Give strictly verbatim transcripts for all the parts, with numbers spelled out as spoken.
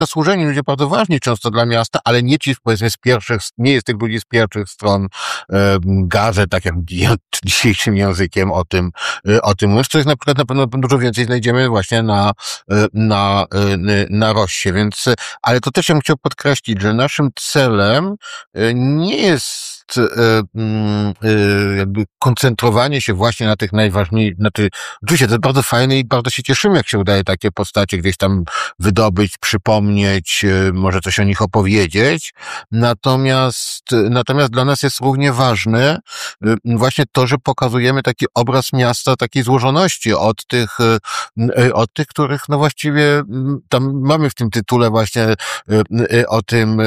zasłużeni ludzie, bardzo ważni często dla miasta, ale nie ci, powiedzmy, z pierwszych, nie jest tych ludzi z pierwszych stron e, gazet, tak jak dzisiejszym językiem o tym, e, o tym mówisz. To jest na przykład na pewno dużo więcej znajdziemy właśnie na, e, na, e, na Rossie, więc, ale to też ja bym chciał podkreślić, że naszym celem e, nie jest jakby koncentrowanie się właśnie na tych najważniejszych, na tych, oczywiście to jest bardzo fajne i bardzo się cieszymy, jak się udaje takie postacie gdzieś tam wydobyć, przypomnieć, może coś o nich opowiedzieć. Natomiast, natomiast dla nas jest równie ważne właśnie to, że pokazujemy taki obraz miasta, takiej złożoności od tych, od tych, których no właściwie tam mamy w tym tytule właśnie o tym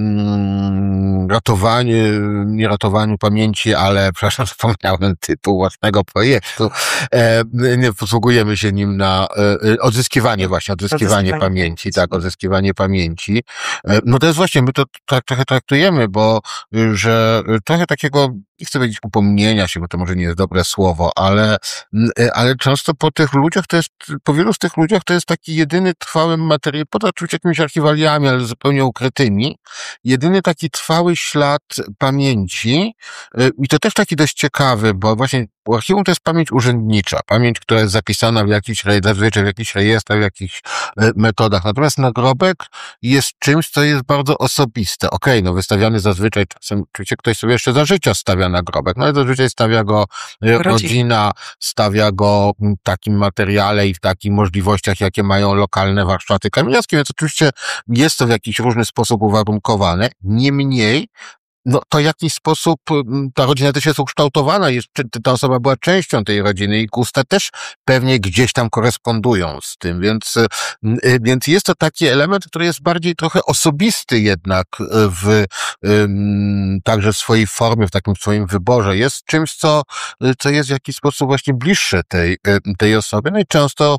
ratowaniu, nie ratowaniu pamięci, ale, przepraszam, wspomniałem tytuł własnego projektu. E, nie posługujemy się nim na e, odzyskiwanie właśnie, odzyskiwanie, odzyskiwanie pamięci, tak, odzyskiwanie pamięci. E, no to jest właśnie, my to tak trochę traktujemy, bo, że trochę takiego, nie chcę powiedzieć upomnienia się, bo to może nie jest dobre słowo, ale, ale często po tych ludziach to jest, po wielu z tych ludziach to jest taki jedyny trwały materiał, poza oczywiście jakimiś archiwaliami, ale zupełnie ukrytymi, jedyny taki trwały ślad pamięci i to też taki dość ciekawy, bo właśnie archiwum to jest pamięć urzędnicza, pamięć, która jest zapisana w jakichś, zazwyczaj w jakichś rejestrach, w jakichś metodach. Natomiast nagrobek jest czymś, co jest bardzo osobiste. Okej, okay, no wystawiany zazwyczaj czasem, oczywiście ktoś sobie jeszcze za życia stawia nagrobek, no ale zazwyczaj stawia go rodzina, stawia go w takim materiale i w takich możliwościach, jakie mają lokalne warsztaty kamieniarskie, więc oczywiście jest to w jakiś różny sposób uwarunkowane. Niemniej, no to w jakiś sposób ta rodzina też jest ukształtowana, jest, ta osoba była częścią tej rodziny i gusta też pewnie gdzieś tam korespondują z tym, więc, więc jest to taki element, który jest bardziej trochę osobisty jednak w, także w swojej formie, w takim swoim wyborze. Jest czymś, co, co jest w jakiś sposób właśnie bliższe tej, tej osobie. No i często,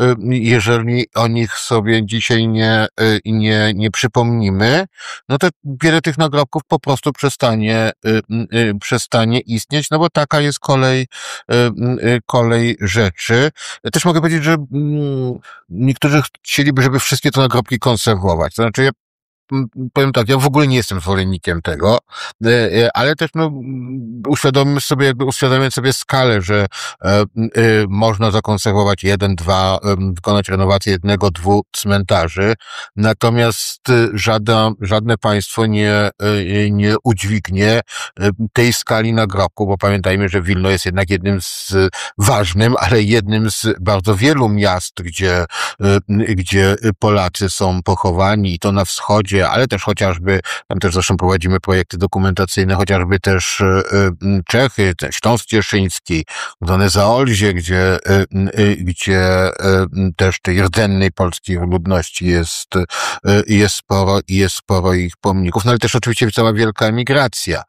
jeżeli o nich sobie dzisiaj nie, nie, nie przypomnimy, no to wiele tych nagrobków po prostu przestanie, y, y, przestanie istnieć, no bo taka jest kolej, y, y, kolej rzeczy. Też mogę powiedzieć, że y, niektórzy chcieliby, żeby wszystkie te nagrobki konserwować. To znaczy, ja powiem tak, ja w ogóle nie jestem zwolennikiem tego, ale też no, uświadommy sobie, jakby uświadomiłem sobie skalę, że e, y, można zakonserwować jeden, dwa, wykonać renowację jednego, dwóch cmentarzy, natomiast żadne, żadne państwo nie, nie udźwignie tej skali nagrobku, bo pamiętajmy, że Wilno jest jednak jednym z ważnym, ale jednym z bardzo wielu miast, gdzie, gdzie Polacy są pochowani i to na wschodzie, ale też chociażby, tam też zresztą prowadzimy projekty dokumentacyjne, chociażby też Czechy, Śląsk Cieszyński, zwane Zaolzie, gdzie, gdzie też tej rdzennej polskiej ludności jest, jest sporo i jest sporo ich pomników, no ale też oczywiście cała wielka emigracja,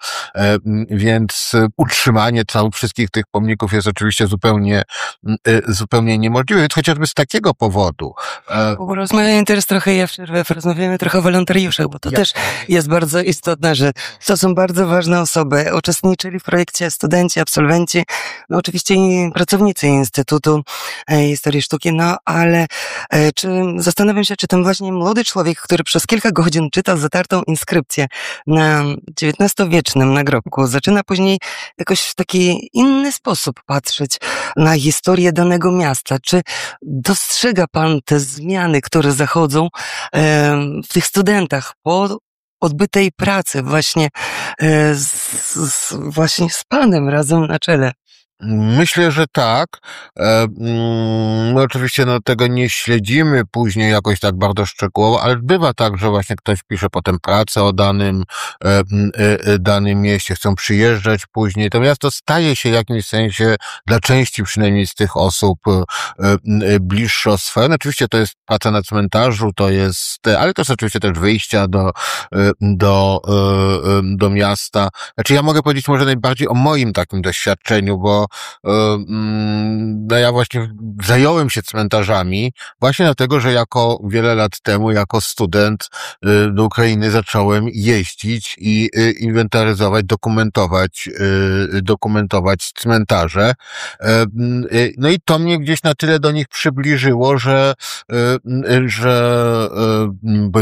więc utrzymanie całych wszystkich tych pomników jest oczywiście zupełnie, zupełnie niemożliwe, więc chociażby z takiego powodu. Rozmawiamy teraz trochę, ja w przerwę, porozmawiamy trochę o wolontariuszach, bo to ja. też jest bardzo istotne, że to są bardzo ważne osoby. Uczestniczyli w projekcie studenci, absolwenci, no oczywiście i pracownicy Instytutu Historii Sztuki, no ale e, czy zastanawiam się, czy ten właśnie młody człowiek, który przez kilka godzin czyta zatartą inskrypcję na dziewiętnastowiecznym nagrobku, zaczyna później jakoś w taki inny sposób patrzeć na historię danego miasta. Czy dostrzega pan te zmiany, które zachodzą e, w tych studentach po odbytej pracy właśnie e, z, z, właśnie z panem razem na czele? Myślę, że tak. E, no oczywiście no, tego nie śledzimy później jakoś tak bardzo szczegółowo, ale bywa tak, że właśnie ktoś pisze potem pracę o danym, e, e, danym mieście, chcą przyjeżdżać później. To miasto staje się w jakimś sensie, dla części przynajmniej z tych osób, e, e, bliższe o swoje. Oczywiście to jest praca na cmentarzu, to jest, ale to jest oczywiście też wyjścia do, e, do, e, do miasta. Znaczy ja mogę powiedzieć może najbardziej o moim takim doświadczeniu, bo to no ja właśnie zająłem się cmentarzami właśnie dlatego, że jako wiele lat temu, jako student do Ukrainy zacząłem jeździć i inwentaryzować, dokumentować, dokumentować cmentarze. No i to mnie gdzieś na tyle do nich przybliżyło, że, że